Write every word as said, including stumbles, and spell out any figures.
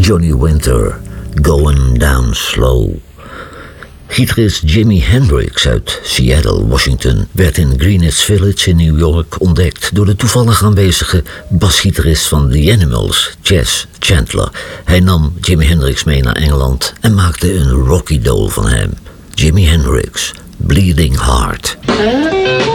Johnny Winter, Going Down Slow. Gitarist Jimi Hendrix uit Seattle, Washington, werd in Greenwich Village in New York ontdekt door de toevallig aanwezige basgitarist van The Animals, Chess Chandler. Hij nam Jimi Hendrix mee naar Engeland en maakte een Rocky Doll van hem. Jimi Hendrix, Bleeding Heart.